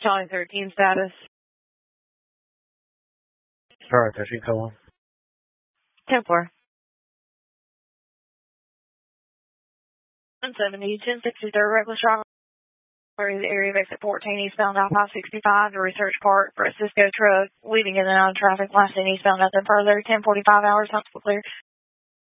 County 13 status. Alright, 13 call. 10-4. 170, 1063 reckless driver. The area of exit 14 eastbound I-565 to Research Park for a Cisco truck leaving in and out of traffic, lasting eastbound nothing further. 10:45 hours, hospital clear.